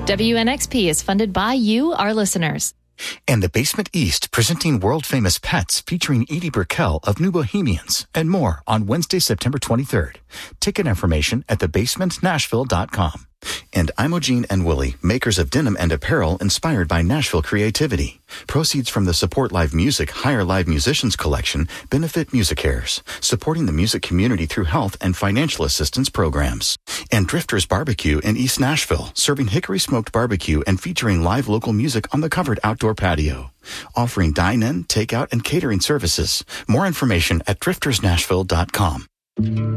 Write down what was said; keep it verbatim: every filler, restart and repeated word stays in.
W N X P is funded by you, our listeners. And the Basement East, presenting world-famous Pets featuring Edie Brickell of New Bohemians and more on Wednesday, September twenty-third. Ticket information at the basement nashville dot com. And Imogene and Willie, makers of denim and apparel inspired by Nashville creativity. Proceeds from the Support Live Music Hire Live Musicians collection benefit MusiCares, supporting the music community through health and financial assistance programs. And Drifters Barbecue in East Nashville, serving hickory smoked barbecue and featuring live local music on the covered outdoor patio. Offering dine-in, takeout, and catering services. More information at drifters nashville dot com.